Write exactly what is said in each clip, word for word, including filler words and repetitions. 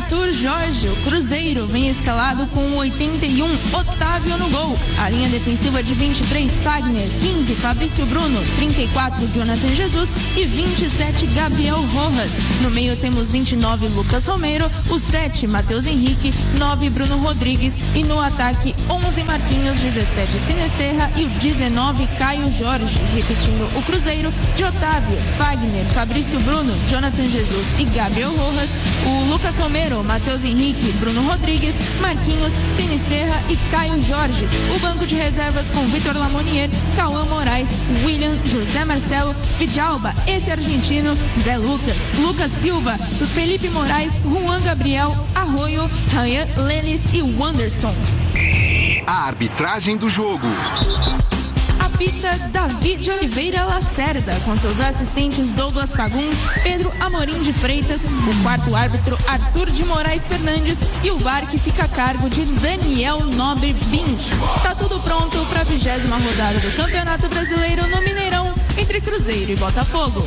Arthur Jorge. O Cruzeiro vem escalado com oitenta e um, Otávio no gol. A linha defensiva de vinte e três, Fagner. quinze, Fabrício Bruno. trinta e quatro, Jonathan Jesus. E vinte e sete, Gabriel Rojas. No meio temos vinte e nove, Lucas Romero. O sete, Matheus Henrique. nove, Bruno Rodrigues. E no ataque, onze, Marquinhos. dezessete, Sinisterra. E o dezenove, Caio Jorge. Repetindo o Cruzeiro, de Otávio, Fagner, Fabrício Bruno, Jonathan Jesus e Gabriel Rojas. O Lucas Romero, Matheus Henrique, Bruno Rodrigues, Marquinhos, Sinisterra e Caio Jorge. O banco de reservas com Vitor Lamonier, Cauã Moraes, William, José Marcelo, Vidalba, esse argentino, Zé Lucas, Lucas Silva, Felipe Moraes, Juan Gabriel, Arroio, Ryan Lelis e Wanderson. A arbitragem do jogo. Apita Davi de Oliveira Lacerda, com seus assistentes Douglas Pagum, Pedro Amorim de Freitas, o quarto árbitro Arthur de Moraes Fernandes e o V A R que fica a cargo de Daniel Nobre Bins. Tá tudo pronto para a vigésima rodada do Campeonato Brasileiro no Mineirão, entre Cruzeiro e Botafogo.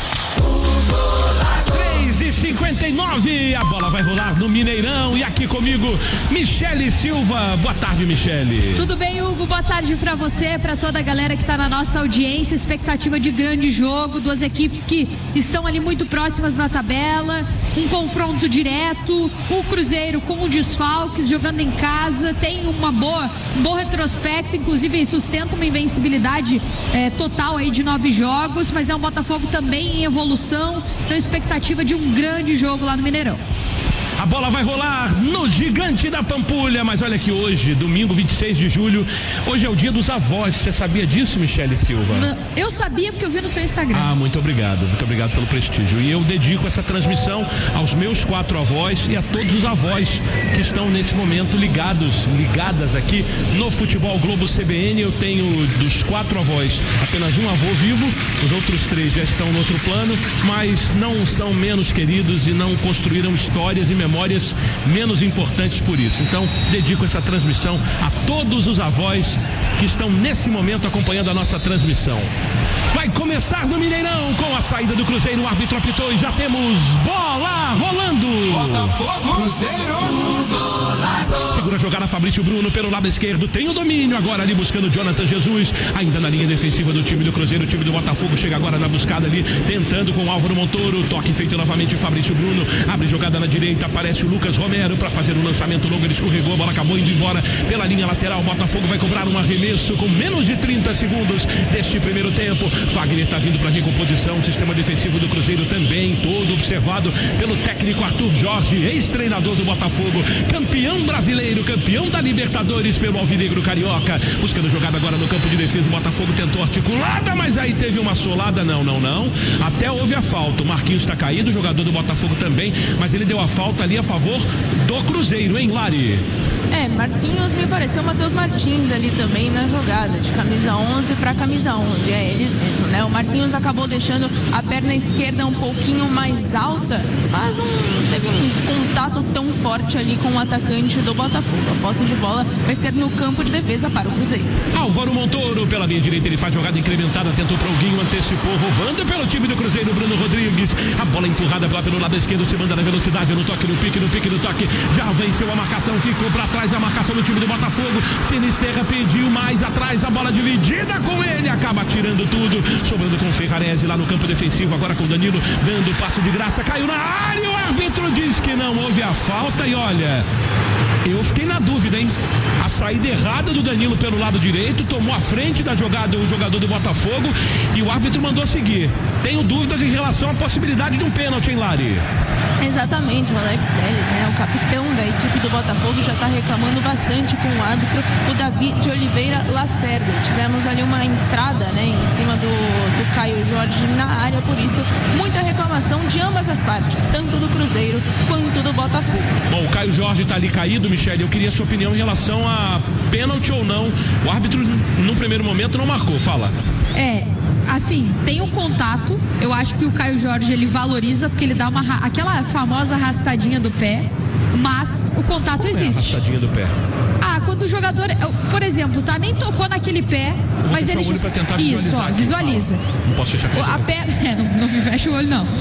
três e cinquenta e nove, a bola vai rolar no Mineirão e aqui comigo, Michele Silva. Boa tarde, Michele. Tudo bem, Hugo? Boa tarde pra você, pra toda a galera que tá na nossa audiência. Expectativa de grande jogo, duas equipes que estão ali muito próximas na tabela, um confronto direto, o Cruzeiro com o desfalques, jogando em casa, tem uma boa, um bom retrospecto, inclusive sustenta uma invencibilidade é, total aí de nove jogos, mas é um Botafogo também em evolução, então expectativa de um grande jogo lá no Mineirão. A bola vai rolar no Gigante da Pampulha, mas olha que hoje, domingo vinte e seis de julho, hoje é o dia dos avós. Você sabia disso, Michele Silva? Não, eu sabia porque eu vi no seu Instagram. Ah, muito obrigado, muito obrigado pelo prestígio. E eu dedico essa transmissão aos meus quatro avós e a todos os avós que estão nesse momento ligados, ligadas aqui no Futebol Globo C B N. Eu tenho dos quatro avós apenas um avô vivo, os outros três já estão no outro plano, mas não são menos queridos e não construíram histórias e memórias memórias menos importantes por isso. Então, dedico essa transmissão a todos os avós que estão nesse momento acompanhando a nossa transmissão. Vai começar no Mineirão com a saída do Cruzeiro, o árbitro apitou e já temos bola rolando. Botafogo, Cruzeiro. Segura a jogada Fabrício Bruno pelo lado esquerdo, tem o domínio agora ali buscando Jonathan Jesus, ainda na linha defensiva do time do Cruzeiro. O time do Botafogo chega agora na buscada ali, tentando com o Álvaro Montoro, toque feito novamente o Fabrício Bruno, abre jogada na direita, aparece o Lucas Romero para fazer um lançamento longo, ele escorregou, a bola acabou indo embora pela linha lateral. O Botafogo vai cobrar um arremesso com menos de trinta segundos deste primeiro tempo. Fagner está vindo para recomposição, o sistema defensivo do Cruzeiro também, todo observado pelo técnico Arthur Jorge, ex-treinador do Botafogo, campeão brasileiro, campeão da Libertadores pelo Alvinegro Carioca, buscando jogada agora no campo de defesa. O Botafogo tentou articulada, mas aí teve uma solada, não, não, não, até houve a falta. O Marquinhos está caído, o jogador do Botafogo também, mas ele deu a falta ali a favor do Cruzeiro, hein, Lari? É, Marquinhos me pareceu Matheus Martins ali também na jogada, de camisa onze para camisa onze, é eles mesmo, né? O Marquinhos acabou deixando a perna esquerda um pouquinho mais alta, mas não teve um contato tão forte ali com o atacante do Botafogo. A posse de bola vai ser no campo de defesa para o Cruzeiro. Álvaro Montoro pela linha direita, ele faz jogada incrementada, tentou para o Guinho, antecipou, roubando pelo time do Cruzeiro, Bruno Rodrigues, a bola empurrada lá pelo lado esquerdo, se manda na velocidade, no toque, no pique, no pique, no toque, já venceu a marcação, ficou para trás a marcação do time do Botafogo. Sinisterra pediu mais atrás, a bola dividida com ele, acaba tirando tudo, sobrando com o Ferrarese lá no campo defensivo, agora com o Danilo dando passe de graça, caiu na área, o árbitro diz que não houve a falta. E olha, eu fiquei na dúvida, hein? A saída errada do Danilo pelo lado direito, tomou a frente da jogada o jogador do Botafogo e o árbitro mandou seguir. Tenho dúvidas em relação à possibilidade de um pênalti, hein, Lari? Exatamente, o Alex Telles, né? O capitão da equipe do Botafogo já está reclamando bastante com o árbitro, o Davi de Oliveira Lacerda. Tivemos ali uma entrada, né, em cima do, do Caio Jorge na área, por isso muita reclamação de ambas as partes, tanto do Cruzeiro quanto do Botafogo. Bom, o Caio Jorge está ali caído, Michele, eu queria a sua opinião em relação a pênalti ou não. O árbitro, no primeiro momento, não marcou, fala. É, assim, tem um contato, eu acho que o Caio Jorge ele valoriza porque ele dá uma, aquela famosa arrastadinha do pé, mas o contato Como existe. É arrastadinha do pé? Ah, quando o jogador, por exemplo, tá, nem tocou naquele pé, Vou mas ele... O olho pra tentar Isso, ó, aqui. visualiza. Não posso fechar a A perna, é, não, não fecha o olho não.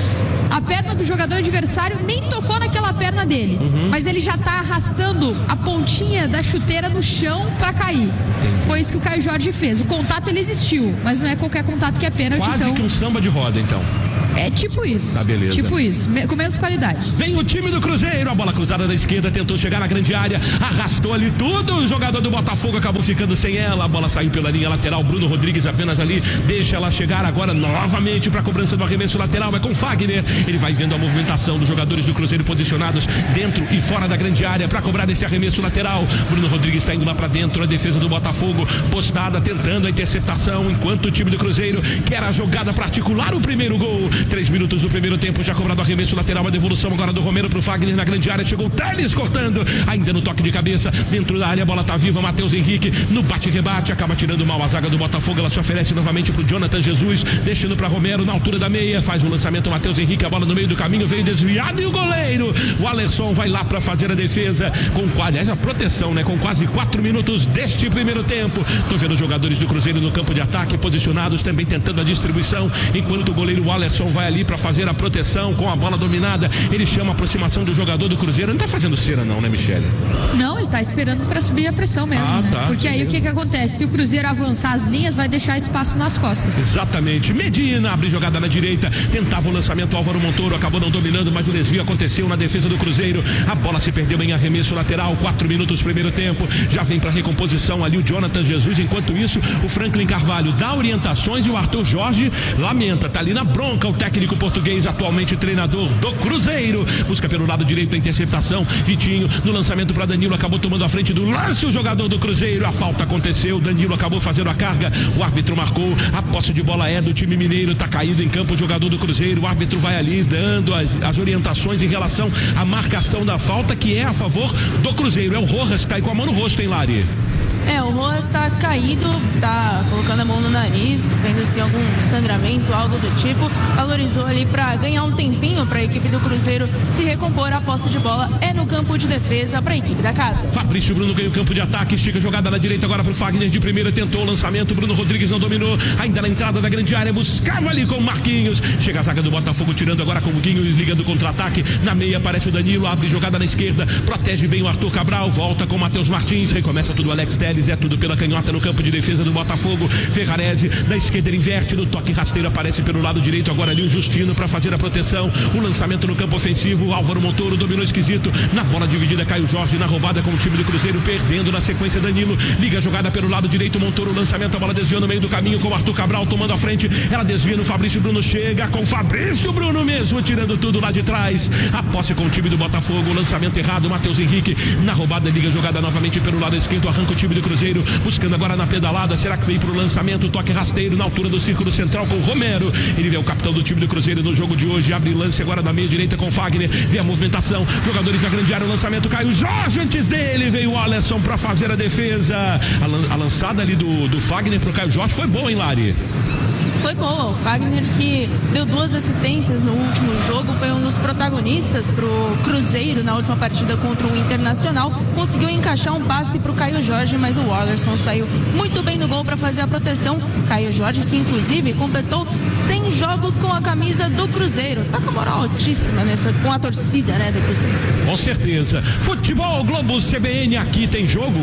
A perna do jogador adversário nem tocou naquela perna dele, uhum. mas ele já tá arrastando a pontinha da chuteira no chão pra cair. Entendi. Foi isso que o Caio Jorge fez. O contato ele existiu, mas não é qualquer contato que é pênalti. Quase então... que um samba de roda, então. É tipo isso. Tá, beleza. Tipo isso, com menos qualidade. Vem o time do Cruzeiro, a bola cruzada da esquerda, tentou chegar na grande área, arrastou ali tudo, o jogador do Botafogo acabou ficando sem ela, a bola saiu pela linha lateral, Bruno Rodrigues apenas ali, deixa ela chegar agora novamente para a cobrança do arremesso lateral, é com Fagner, ele vai vendo a movimentação dos jogadores do Cruzeiro posicionados dentro e fora da grande área para cobrar esse arremesso lateral, Bruno Rodrigues está indo lá para dentro, a defesa do Botafogo postada, tentando a interceptação, enquanto o time do Cruzeiro quer a jogada para articular o primeiro gol. Três minutos do primeiro tempo, já cobrado arremesso lateral, a devolução agora do Romero pro Fagner na grande área, chegou o Teles cortando, ainda no toque de cabeça, dentro da área, a bola tá viva, Matheus Henrique no bate-rebate, acaba tirando mal a zaga do Botafogo, ela se oferece novamente pro Jonathan Jesus, deixando pra Romero na altura da meia, faz o lançamento, Matheus Henrique, a bola no meio do caminho, veio desviado e o goleiro, o Alisson vai lá pra fazer a defesa, com aliás, a proteção, né, com quase quatro minutos deste primeiro tempo, tô vendo os jogadores do Cruzeiro no campo de ataque, posicionados, também tentando a distribuição, enquanto o goleiro Alisson vai ali para fazer a proteção com a bola dominada, ele chama a aproximação do jogador do Cruzeiro, não tá fazendo cera não, né, Michele? Não, ele tá esperando para subir a pressão mesmo, ah, né? Tá, porque aí o que que acontece? Se o Cruzeiro avançar as linhas, vai deixar espaço nas costas. Exatamente, Medina abre jogada na direita, tentava o lançamento, Álvaro Montoro acabou não dominando, mas o desvio aconteceu na defesa do Cruzeiro, a bola se perdeu em arremesso lateral, quatro minutos primeiro tempo, já vem para recomposição ali o Jonathan Jesus, enquanto isso o Franklin Carvalho dá orientações e o Arthur Jorge lamenta, tá ali na bronca o técnico português, atualmente treinador do Cruzeiro, busca pelo lado direito a interceptação, Vitinho no lançamento para Danilo, acabou tomando a frente do lance o jogador do Cruzeiro, a falta aconteceu, Danilo acabou fazendo a carga, o árbitro marcou, a posse de bola é do time mineiro, tá caído em campo o jogador do Cruzeiro, o árbitro vai ali dando as, as orientações em relação à marcação da falta que é a favor do Cruzeiro, é o Rojas que cai com a mão no rosto, hein, Lari? É, o Rojas tá caído, tá colocando a mão no nariz, vendo se tem algum sangramento, algo do tipo. Valorizou ali para ganhar um tempinho para a equipe do Cruzeiro se recompor. A posse de bola é no campo de defesa para a equipe da casa. Fabrício Bruno ganha o campo de ataque, estica a jogada na direita agora pro Fagner de primeira, tentou o lançamento, Bruno Rodrigues não dominou, ainda na entrada da grande área, buscava ali com o Marquinhos, chega a zaga do Botafogo tirando agora com o Guinho, ligando o contra-ataque, na meia aparece o Danilo, abre jogada na esquerda, protege bem o Arthur Cabral, volta com o Matheus Martins, recomeça tudo o Alex Teles, é tudo pela canhota no campo de defesa do Botafogo, Ferrarese, da esquerda ele inverte, no toque rasteiro aparece pelo lado direito, agora ali o Justino para fazer a proteção, o lançamento no campo ofensivo, Álvaro Montoro dominou esquisito, na bola dividida Caio Jorge, na roubada com o time do Cruzeiro, perdendo na sequência Danilo, liga a jogada pelo lado direito, Montoro, o lançamento, a bola desviou no meio do caminho com o Arthur Cabral tomando a frente, ela desvia no Fabrício Bruno, chega com o Fabrício Bruno mesmo, tirando tudo lá de trás, a posse com o time do Botafogo, o lançamento errado, Matheus Henrique, na roubada, liga a jogada novamente pelo lado esquerdo, arranca o time do Cruzeiro, buscando agora na pedalada, será que veio pro lançamento, toque rasteiro na altura do círculo central com o Romero, ele vê o capitão do time do Cruzeiro no jogo de hoje, abre lance agora da meia direita com o Fagner, vê a movimentação, jogadores na grande área, o lançamento caiu, Jorge antes dele, veio o Alisson para fazer a defesa, a, lan, a lançada ali do, do Fagner pro Caio Jorge foi boa, hein, Lari? Foi boa, o Fagner que deu duas assistências no último jogo, foi um dos protagonistas pro Cruzeiro na última partida contra o Internacional, conseguiu encaixar um passe pro Caio Jorge, mas o Alisson saiu muito bem no gol para fazer a proteção, Caio Jorge que inclusive completou cem jogos com a camisa do Cruzeiro, tá com a moral altíssima nessa, com a torcida, né, do Cruzeiro. Com certeza, Futebol Globo C B N, aqui tem jogo.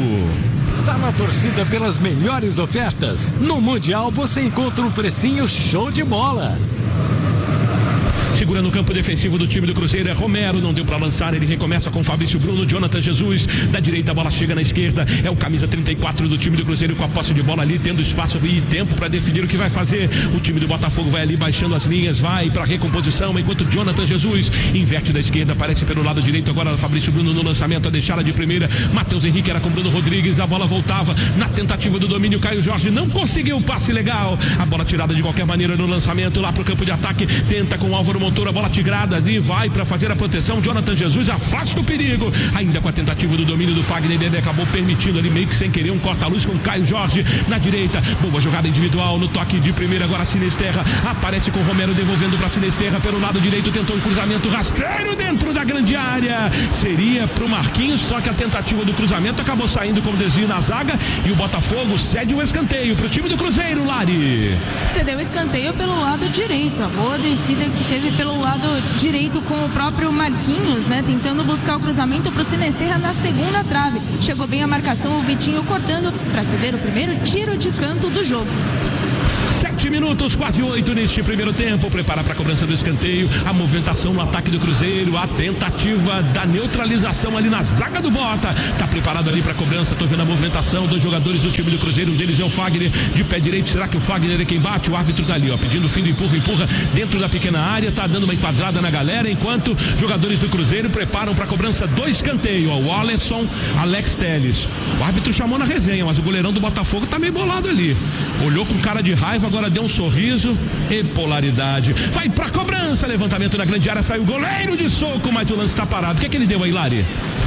Tá na torcida pelas melhores ofertas. No Mundial você encontra um precinho show de bola. Segura no campo defensivo do time do Cruzeiro, é Romero, não deu para lançar, ele recomeça com Fabrício Bruno, Jonathan Jesus, da direita a bola chega na esquerda, é o camisa trinta e quatro do time do Cruzeiro com a posse de bola ali, tendo espaço e tempo para definir o que vai fazer, o time do Botafogo vai ali baixando as linhas, vai para recomposição, enquanto Jonathan Jesus inverte da esquerda, aparece pelo lado direito, agora Fabrício Bruno no lançamento, a deixada de primeira, Matheus Henrique era com Bruno Rodrigues, a bola voltava, na tentativa do domínio, Caio Jorge não conseguiu o passe legal, a bola tirada de qualquer maneira no lançamento, lá pro campo de ataque, tenta com Álvaro Montoro, a bola tigrada ali, vai para fazer a proteção, Jonathan Jesus afasta o perigo, ainda com a tentativa do domínio do Fagner, ele acabou permitindo ali meio que sem querer um corta-luz com Caio Jorge na direita, boa jogada individual, no toque de primeira, agora Sinesterra, aparece com o Romero devolvendo para Sinesterra pelo lado direito, tentou um cruzamento rasteiro dentro da grande área, seria pro Marquinhos, toque a tentativa do cruzamento, acabou saindo com desvio na zaga e o Botafogo cede o escanteio pro time do Cruzeiro, Lari. Cedeu o escanteio pelo lado direito, a boa descida que teve pelo lado direito com o próprio Marquinhos, né? Tentando buscar o cruzamento para o Sinisterra na segunda trave. Chegou bem a marcação, o Vitinho cortando para ceder o primeiro tiro de canto do jogo. Sete minutos, quase oito neste primeiro tempo. Prepara para a cobrança do escanteio. A movimentação no ataque do Cruzeiro. A tentativa da neutralização ali na zaga do Bota. Tá preparado ali para a cobrança. Tô vendo a movimentação dos jogadores do time do Cruzeiro. Um deles é o Fagner, de pé direito. Será que o Fagner é quem bate? O árbitro tá ali, ó, pedindo o fim do empurra, empurra dentro da pequena área. Tá dando uma enquadrada na galera. Enquanto jogadores do Cruzeiro preparam para a cobrança do escanteio. Ó, o Alisson, Alex Telles. O árbitro chamou na resenha, mas o goleirão do Botafogo tá meio bolado ali. Olhou com cara de raiva, agora deu um sorriso e polaridade. Vai pra cobrança, levantamento na grande área, saiu o goleiro de soco, mas o lance tá parado. O que é que ele deu aí, Lari?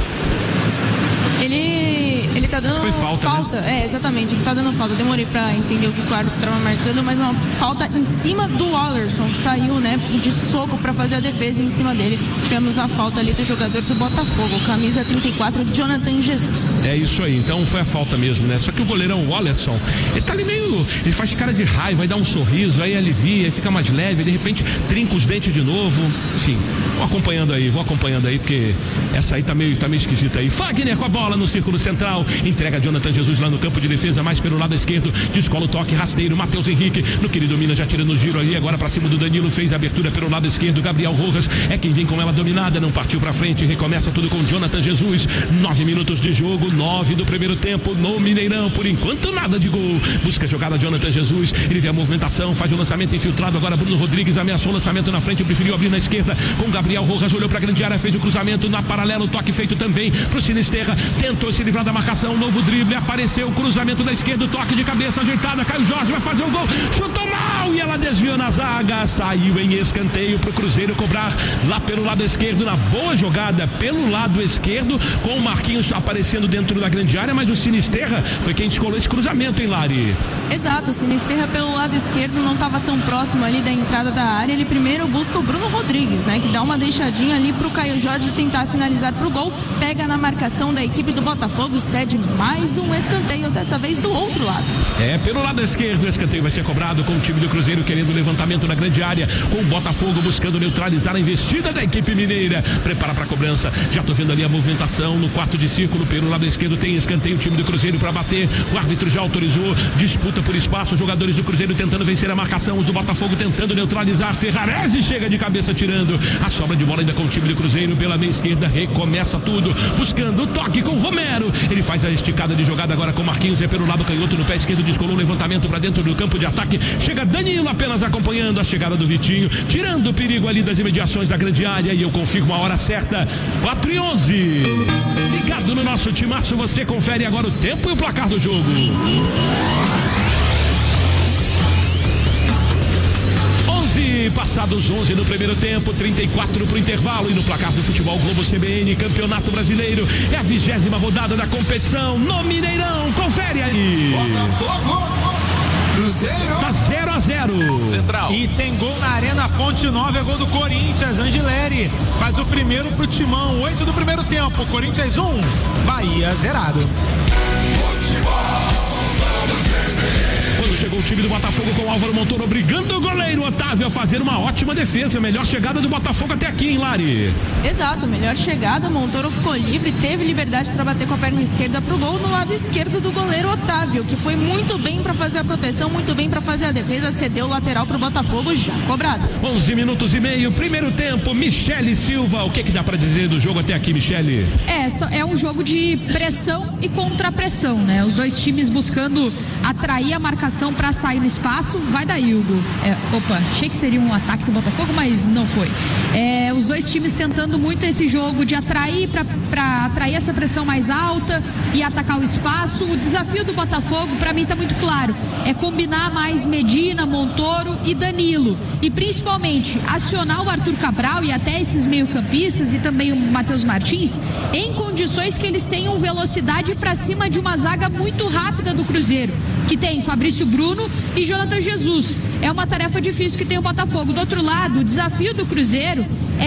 Ele, ele tá dando foi falta, falta. Né? É, exatamente, ele tá dando falta. Demorei pra entender o que o árbitro tava marcando, mas uma falta em cima do Wallerson, que saiu, né, de soco pra fazer a defesa em cima dele. Tivemos a falta ali do jogador do Botafogo, camisa trinta e quatro, Jonathan Jesus. É isso aí, então foi a falta mesmo, né? Só que o goleirão Wallerson, ele tá ali meio, ele faz cara de raiva, aí dá um sorriso, aí alivia, aí fica mais leve, de repente trinca os dentes de novo. Enfim, vou acompanhando aí, vou acompanhando aí, porque essa aí tá meio, tá meio esquisita aí. Fagner com a bola no círculo central, entrega Jonathan Jesus lá no campo de defesa, mais pelo lado esquerdo, descola o toque, rasteiro, Matheus Henrique, no que ele domina, já tira no giro aí, agora pra cima do Danilo, fez a abertura pelo lado esquerdo, Gabriel Rojas é quem vem com ela dominada, não partiu pra frente, recomeça tudo com Jonathan Jesus, nove minutos de jogo, nove do primeiro tempo no Mineirão, por enquanto nada de gol, busca a jogada Jonathan Jesus, ele vê a movimentação, faz o lançamento infiltrado, agora Bruno Rodrigues ameaçou o lançamento na frente, preferiu abrir na esquerda, com Gabriel Rojas, olhou pra grande área, fez o cruzamento na paralela, toque feito também pro Sinisterra, tentou se livrar da marcação, novo drible, apareceu o cruzamento da esquerda, toque de cabeça ajeitada, Caio Jorge vai fazer o gol, chutou mal e ela desviou na zaga, saiu em escanteio pro Cruzeiro cobrar lá pelo lado esquerdo, na boa jogada pelo lado esquerdo, com o Marquinhos aparecendo dentro da grande área, mas o Sinisterra foi quem descolou esse cruzamento, hein, Lari? Exato, o Sinisterra pelo lado esquerdo não estava tão próximo ali da entrada da área, ele primeiro busca o Bruno Rodrigues, né, que dá uma deixadinha ali pro Caio Jorge tentar finalizar pro gol, pega na marcação da equipe do Botafogo, cede mais um escanteio, dessa vez do outro lado. É, pelo lado esquerdo o escanteio vai ser cobrado, com o time do Cruzeiro querendo levantamento na grande área, com o Botafogo buscando neutralizar a investida da equipe mineira, prepara para a cobrança, já tô vendo ali a movimentação no quarto de círculo, pelo lado esquerdo tem escanteio, o time do Cruzeiro para bater, o árbitro já autorizou, disputa por espaço, os jogadores do Cruzeiro tentando vencer a marcação, os do Botafogo tentando neutralizar, Ferrarese chega de cabeça tirando, a sobra de bola ainda com o time do Cruzeiro, pela meia esquerda recomeça tudo, buscando o toque com o Romero, ele faz a esticada de jogada agora com Marquinhos, é pelo lado canhoto no pé esquerdo, descolou o levantamento para dentro do campo de ataque, chega Danilo apenas acompanhando a chegada do Vitinho, tirando o perigo ali das imediações da grande área, e eu confirmo a hora certa, quatro e onze, ligado no nosso timaço, você confere agora o tempo e o placar do jogo. Passados onze no primeiro tempo, trinta e quatro pro intervalo, e no placar do Futebol Globo C B N, Campeonato Brasileiro, é a vigésima rodada da competição no Mineirão, confere aí. Botafogo, Cruzeiro, tá zero a zero. Central. E tem gol na Arena Fonte Nova, é gol do Corinthians, Angileri faz o primeiro pro Timão, oito do primeiro tempo, Corinthians um, Bahia zerado. Quando chegou o time do Botafogo com o Álvaro Montoro obrigando o goleiro Otávio a fazer uma ótima defesa, melhor chegada do Botafogo até aqui, hein, Lari? Exato, melhor chegada, Montoro ficou livre, teve liberdade para bater com a perna esquerda pro gol no lado esquerdo do goleiro Otávio, que foi muito bem para fazer a proteção, muito bem para fazer a defesa, cedeu o lateral pro Botafogo já cobrado. onze minutos e meio, primeiro tempo, Michele Silva, o que que dá para dizer do jogo até aqui, Michele? É, é um jogo de pressão e contra-pressão, né? Os dois times buscando atrair a marcação para sair no espaço, vai daí, Hugo. É, opa, achei que seria um ataque do Botafogo, mas não foi. É, os dois times tentando muito esse jogo de atrair para atrair essa pressão mais alta e atacar o espaço. O desafio do Botafogo, para mim, tá muito claro. É combinar mais Medina, Montoro e Danilo. E principalmente acionar o Arthur Cabral e até esses meio-campistas e também o Matheus Martins em condições que eles tenham velocidade para cima de uma zaga muito rápida do Cruzeiro, que tem Fabrício Bruno e Jonathan Jesus. É uma tarefa difícil que tem o Botafogo. Do outro lado, o desafio do Cruzeiro é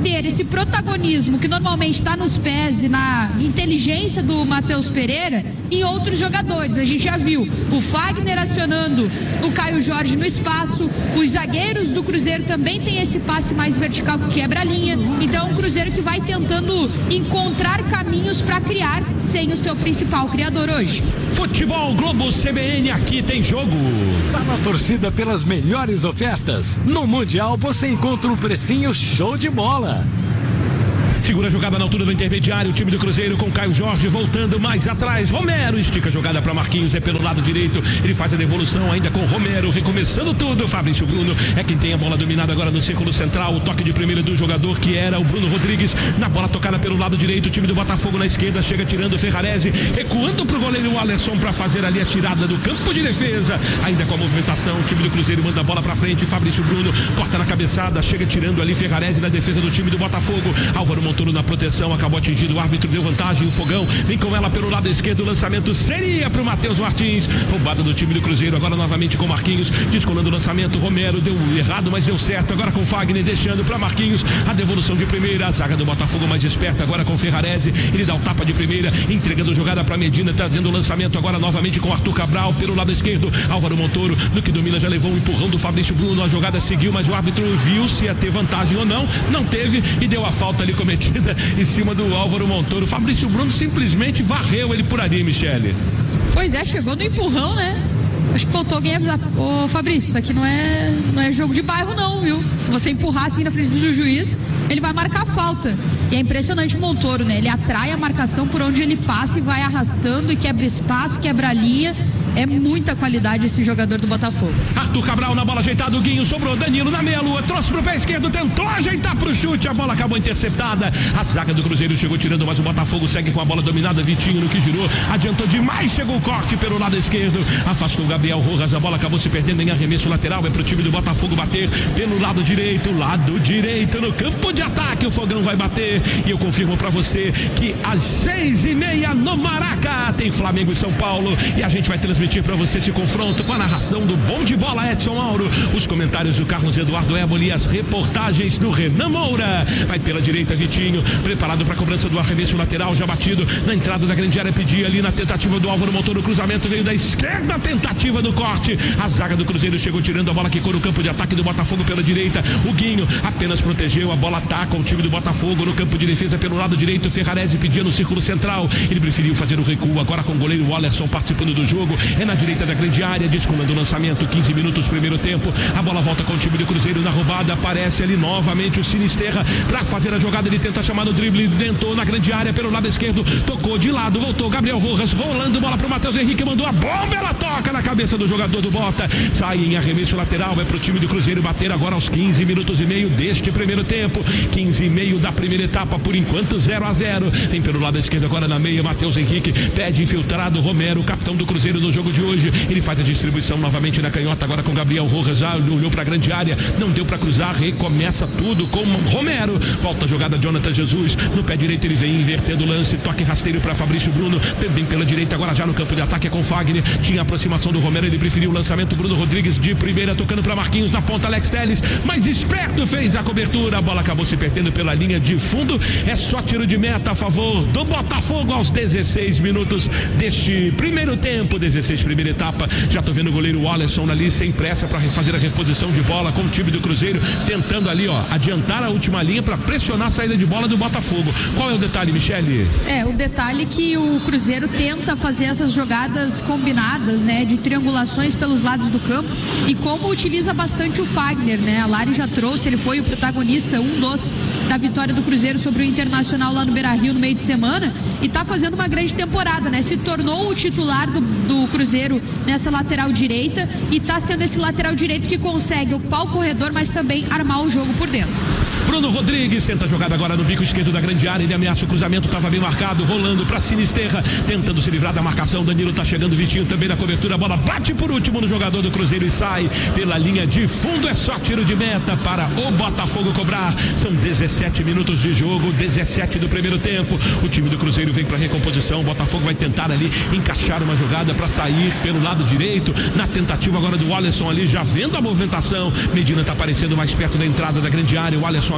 ter esse protagonismo que normalmente está nos pés e na inteligência do Matheus Pereira em outros jogadores. A gente já viu o Fagner acionando o Caio Jorge no espaço, os zagueiros do Cruzeiro também tem esse passe mais vertical que quebra a linha. Então, um Cruzeiro que vai tentando encontrar caminhos para criar sem o seu principal criador hoje. Futebol Globo C B N, aqui tem jogo. Tá na torcida pelas melhores ofertas. No Mundial você encontra um precinho show de bola. Segura a jogada na altura do intermediário, o time do Cruzeiro com Caio Jorge voltando mais atrás. Romero estica a jogada para Marquinhos, é pelo lado direito. Ele faz a devolução ainda com Romero, recomeçando tudo. Fabrício Bruno é quem tem a bola dominada agora no círculo central. O toque de primeira do jogador que era o Bruno Rodrigues. Na bola tocada pelo lado direito, o time do Botafogo na esquerda chega tirando o Ferrarese, recuando para o goleiro Alisson para fazer ali a tirada do campo de defesa. Ainda com a movimentação, o time do Cruzeiro manda a bola para frente. Fabrício Bruno corta na cabeçada, chega tirando ali Ferrarese na defesa do time do Botafogo. Álvaro Montoro na proteção, acabou atingindo, o árbitro deu vantagem, o Fogão vem com ela pelo lado esquerdo, o lançamento seria para o Matheus Martins, roubada do time do Cruzeiro, agora novamente com Marquinhos, descolando o lançamento, Romero deu errado, mas deu certo, agora com Fagner, deixando para Marquinhos, a devolução de primeira, a zaga do Botafogo mais esperta, agora com Ferrarese, ele dá o tapa de primeira, entregando jogada para Medina, trazendo o lançamento agora novamente com Arthur Cabral, pelo lado esquerdo, Álvaro Montoro, no que domina, já levou um empurrão do Fabrício Bruno, a jogada seguiu, mas o árbitro viu se ia ter vantagem ou não, não teve, e deu a falta ali cometida em cima do Álvaro Montoro. Fabrício Bruno simplesmente varreu ele por ali, Michele. Pois é, chegou no empurrão, né? Acho que faltou alguém avisar. Ô Fabrício, isso aqui não é, não é jogo de bairro não, viu? Se você empurrar assim na frente do juiz, ele vai marcar falta. E é impressionante o Montoro, né? Ele atrai a marcação por onde ele passa e vai arrastando e quebra espaço, quebra a linha. É muita qualidade esse jogador do Botafogo. Arthur Cabral na bola ajeitada, o Guinho sobrou, Danilo na meia-lua, trouxe pro pé esquerdo, tentou ajeitar pro chute, a bola acabou interceptada. A zaga do Cruzeiro chegou tirando, mas o Botafogo segue com a bola dominada, Vitinho no que girou, adiantou demais, chegou o corte pelo lado esquerdo, afastou o Gabriel Rojas, a bola acabou se perdendo em arremesso lateral, é pro time do Botafogo bater pelo lado direito, lado direito no campo de ataque, o Fogão vai bater, e eu confirmo pra você que às seis e meia no Maraca tem Flamengo e São Paulo, e a gente vai transmitir para você esse confronto com a narração do Bom de Bola Edson Mauro, os comentários do Carlos Eduardo Éboli e as reportagens do Renan Moura. Vai pela direita Vitinho, preparado para a cobrança do arremesso lateral, já batido na entrada da grande área, pedia ali na tentativa do Álvaro Montoro, o cruzamento veio da esquerda, tentativa do corte, a zaga do Cruzeiro chegou tirando a bola, quicou no campo de ataque do Botafogo pela direita, o Guinho apenas protegeu, a bola ataca o time do Botafogo no campo de defesa pelo lado direito, Ferrarese pedia no círculo central, ele preferiu fazer o recuo, agora com o goleiro Alisson participando do jogo, é na direita da grande área, descolando o lançamento, quinze minutos primeiro tempo, a bola volta com o time do Cruzeiro na roubada, aparece ali novamente o Sinisterra para fazer a jogada, ele tenta chamar no drible, tentou na grande área pelo lado esquerdo, tocou de lado, voltou Gabriel Rojas, rolando bola pro Matheus Henrique, mandou a bomba, ela toca na cabeça do jogador do Bota, sai em arremesso lateral, é pro time do Cruzeiro bater agora aos quinze minutos e meio deste primeiro tempo, quinze e meio da primeira etapa, por enquanto zero a zero, tem pelo lado esquerdo agora na meia, Matheus Henrique pede infiltrado, Romero, capitão do Cruzeiro no jogo de hoje, ele faz a distribuição novamente na canhota, agora com Gabriel Rojas, já olhou para a grande área, não deu para cruzar, recomeça tudo com Romero, volta a jogada Jonathan Jesus, no pé direito ele vem invertendo o lance, toque rasteiro para Fabrício Bruno, também pela direita, agora já no campo de ataque é com Fagner, tinha aproximação do Romero, ele preferiu o lançamento, Bruno Rodrigues de primeira, tocando para Marquinhos na ponta, Alex Telles, mais esperto, fez a cobertura, a bola acabou se perdendo pela linha de fundo, é só tiro de meta a favor do Botafogo aos dezesseis minutos deste primeiro tempo, dezesseis primeira etapa, já tô vendo o goleiro Alisson ali sem pressa para fazer a reposição de bola com o time do Cruzeiro, tentando ali ó, adiantar a última linha para pressionar a saída de bola do Botafogo. Qual é o detalhe, Michele? É, o detalhe é que o Cruzeiro tenta fazer essas jogadas combinadas, né, de triangulações pelos lados do campo, e como utiliza bastante o Fagner, né, a Lari já trouxe, ele foi o protagonista, um dos da vitória do Cruzeiro sobre o Internacional lá no Beira-Rio no meio de semana, e tá fazendo uma grande temporada, né, se tornou o titular do, do Cruzeiro nessa lateral direita, e tá sendo esse lateral direito que consegue ocupar o corredor, mas também armar o jogo por dentro. Bruno Rodrigues tenta a jogada agora no bico esquerdo da grande área, ele ameaça o cruzamento, estava bem marcado, rolando para Sinisterra, tentando se livrar da marcação, Danilo tá chegando, Vitinho também na cobertura, a bola bate por último no jogador do Cruzeiro e sai pela linha de fundo, é só tiro de meta para o Botafogo cobrar, são dezessete minutos de jogo, dezessete do primeiro tempo, o time do Cruzeiro vem para recomposição, o Botafogo vai tentar ali encaixar uma jogada para sair pelo lado direito, na tentativa agora do Alisson ali, já vendo a movimentação, Medina tá aparecendo mais perto da entrada da grande área, o Alisson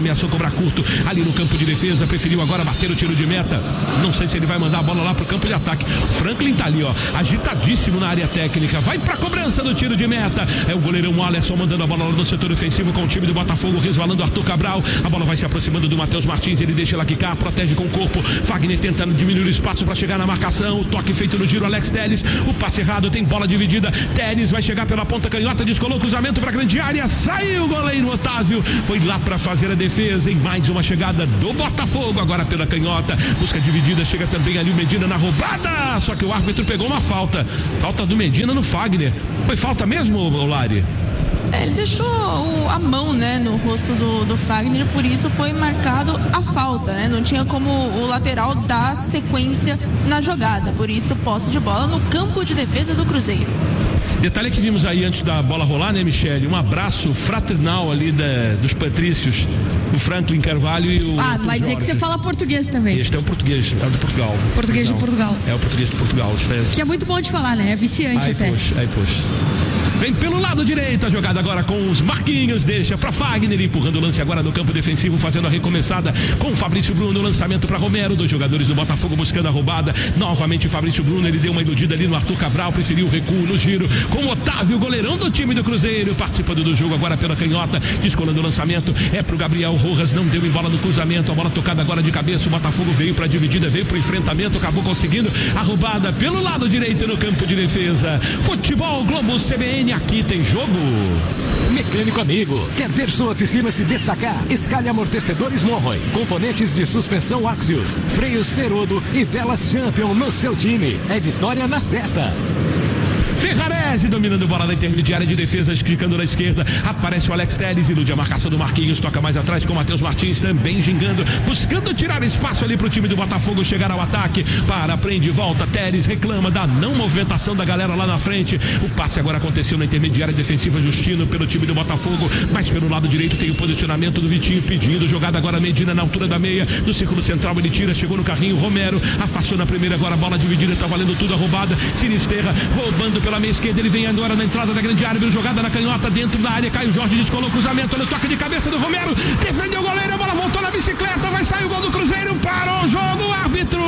ameaçou cobrar curto ali no campo de defesa, preferiu agora bater o tiro de meta. Não sei se ele vai mandar a bola lá pro campo de ataque. Franklin tá ali, ó, agitadíssimo na área técnica, vai pra cobrança do tiro de meta. É o goleirão Alisson mandando a bola lá no setor ofensivo com o time do Botafogo, resvalando Arthur Cabral. A bola vai se aproximando do Matheus Martins, ele deixa ela quicar, protege com o corpo. Fagner tentando diminuir o espaço para chegar na marcação. O toque feito no giro, Alex Telles. O passe errado, tem bola dividida. Telles vai chegar pela ponta canhota, descolou o cruzamento para grande área. Saiu o goleiro Otávio, foi lá para fazer a defesa. Em mais uma chegada do Botafogo, agora pela canhota. Busca dividida, chega também ali o Medina na roubada. Só que o árbitro pegou uma falta. Falta do Medina no Fagner. Foi falta mesmo, Lari? É, ele deixou o, a mão, né, no rosto do, do Fagner, por isso foi marcado a falta, né? Não tinha como o lateral dar sequência na jogada, por isso posse de bola no campo de defesa do Cruzeiro. Detalhe que vimos aí antes da bola rolar, né, Michele? Um abraço fraternal ali da, dos patrícios, o Franklin Carvalho e o... Ah, vai dizer que você fala português também. Este é o português, é o de Portugal. Português de Portugal. É o português de Portugal. É... Que é muito bom de falar, né? É viciante aí, até. Poxa, aí, poxa. Vem pelo lado direito, a jogada agora com os Marquinhos, deixa pra Fagner, empurrando o lance agora no campo defensivo, fazendo a recomeçada com o Fabrício Bruno, lançamento pra Romero, dois jogadores do Botafogo buscando a roubada, novamente o Fabrício Bruno, ele deu uma iludida ali no Arthur Cabral, preferiu o recuo no giro, com o Otávio, goleirão do time do Cruzeiro, participando do jogo agora pela canhota, descolando o lançamento, é pro Gabriel Rojas, não deu em bola no cruzamento, a bola tocada agora de cabeça, o Botafogo veio pra dividida, veio pro enfrentamento, acabou conseguindo a roubada pelo lado direito no campo de defesa. Futebol Globo C B N, aqui tem jogo. Mecânico amigo, quer ver sua oficina se destacar? Escalhe amortecedores Monroe, componentes de suspensão Axios, freios Ferodo e velas Champion no seu time. É vitória na certa. Ferrarese dominando bola da intermediária de defesa, esticando na esquerda, aparece o Alex Telles, ilude a marcação do Marquinhos, toca mais atrás com o Matheus Martins, também gingando, buscando tirar espaço ali pro time do Botafogo chegar ao ataque, para, prende, volta, Telles reclama da não movimentação da galera lá na frente, o passe agora aconteceu na intermediária defensiva, Justino pelo time do Botafogo, mas pelo lado direito tem o posicionamento do Vitinho pedindo, jogada agora Medina na altura da meia, no círculo central ele tira, chegou no carrinho, Romero, afastou na primeira, agora a bola dividida, tá valendo tudo a roubada, Sinisterra roubando pela meia esquerda, ele vem agora na entrada da grande área, jogada na canhota dentro da área, Caio Jorge descolou o cruzamento, no toque de cabeça do Romero, defendeu o goleiro, a bola voltou na bicicleta, vai sair o gol do Cruzeiro, parou o jogo, árbitro!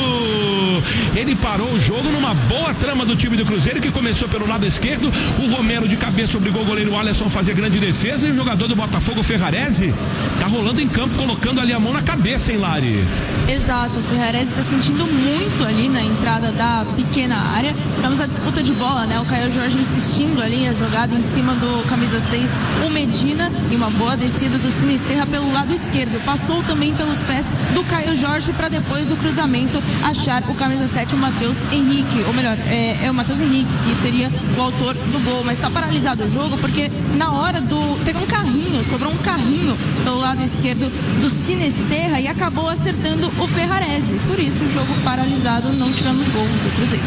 Ele parou o jogo numa boa trama do time do Cruzeiro, que começou pelo lado esquerdo, o Romero de cabeça obrigou o goleiro Alisson a fazer grande defesa, e o jogador do Botafogo, Ferrarese, tá rolando em campo, colocando ali a mão na cabeça, hein, Lari? Exato, o Ferrarese tá sentindo muito ali na entrada da pequena área, vamos a disputa de bola, né? O Caio Jorge insistindo ali, a jogada em cima do camisa seis, o Medina, e uma boa descida do Sinisterra pelo lado esquerdo, passou também pelos pés do Caio Jorge para depois o cruzamento achar o camisa sete, o Matheus Henrique, ou melhor, é, é o Matheus Henrique, que seria o autor do gol, mas tá paralisado o jogo porque na hora do, teve um carrinho, sobrou um carrinho pelo lado esquerdo do Sinisterra e acabou acertando o Ferrarese, por isso o jogo paralisado, não tivemos gol do Cruzeiro.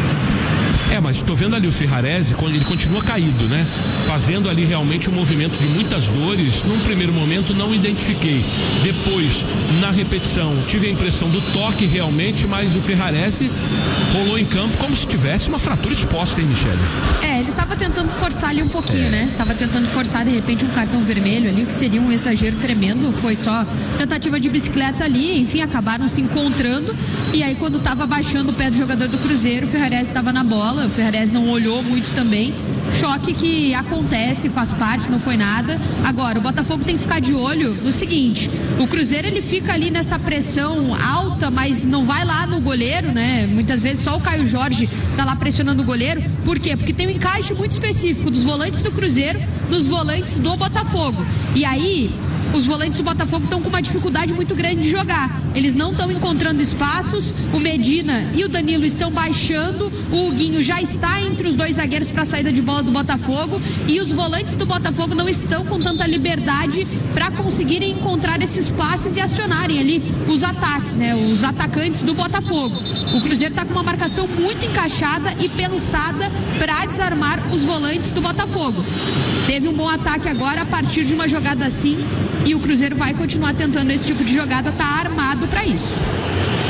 É, mas estou vendo ali o Ferrarese, ele continua caído, né? Fazendo ali realmente um movimento de muitas dores. Num primeiro momento não identifiquei. Depois, na repetição, tive a impressão do toque realmente, mas o Ferrarese rolou em campo como se tivesse uma fratura exposta, hein, Michele? É, ele estava tentando forçar ali um pouquinho, é. né? Tava tentando forçar, de repente, um cartão vermelho ali, o que seria um exagero tremendo. Foi só tentativa de bicicleta ali, enfim, acabaram se encontrando. E aí, quando estava baixando o pé do jogador do Cruzeiro, o Ferrarese estava na bola. O Ferrarese não olhou muito também. Choque que acontece, faz parte, não foi nada. Agora, o Botafogo tem que ficar de olho no seguinte: o Cruzeiro ele fica ali nessa pressão alta, mas não vai lá no goleiro, né? Muitas vezes só o Caio Jorge tá lá pressionando o goleiro. Por quê? Porque tem um encaixe muito específico dos volantes do Cruzeiro, dos volantes do Botafogo. E aí, os volantes do Botafogo estão com uma dificuldade muito grande de jogar. Eles não estão encontrando espaços, o Medina e o Danilo estão baixando, o Huguinho já está entre os dois zagueiros para a saída de bola do Botafogo e os volantes do Botafogo não estão com tanta liberdade para conseguirem encontrar esses passes e acionarem ali os ataques, né? Os atacantes do Botafogo. O Cruzeiro está com uma marcação muito encaixada e pensada para desarmar os volantes do Botafogo. Teve um bom ataque agora a partir de uma jogada assim, e o Cruzeiro vai continuar tentando esse tipo de jogada, tá armado para isso.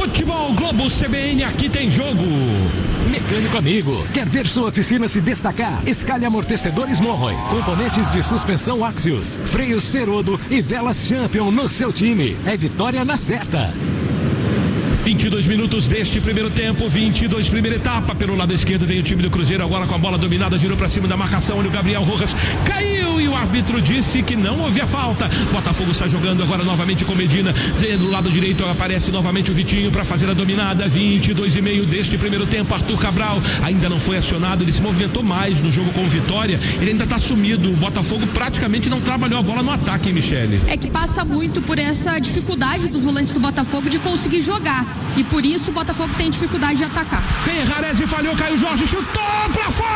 Futebol Globo C B N, aqui tem jogo. Mecânico amigo, quer ver sua oficina se destacar? Escale amortecedores Monroe, componentes de suspensão Axios, freios Ferodo e velas Champion no seu time. É vitória na certa. vinte e dois minutos deste primeiro tempo, vinte e dois primeira etapa. Pelo lado esquerdo vem o time do Cruzeiro agora com a bola dominada, girou para cima da marcação, onde o Gabriel Rojas caiu e o árbitro disse que não havia falta. Botafogo está jogando agora novamente com Medina. Do lado direito aparece novamente o Vitinho para fazer a dominada. vinte e dois e meio deste primeiro tempo. Arthur Cabral ainda não foi acionado, ele se movimentou mais no jogo com o Vitória, ele ainda está sumido. O Botafogo praticamente não trabalhou a bola no ataque, hein, Michele? É que passa muito por essa dificuldade dos volantes do Botafogo de conseguir jogar. E por isso o Botafogo tem dificuldade de atacar. Ferrarese falhou, Caio Jorge chutou pra fora!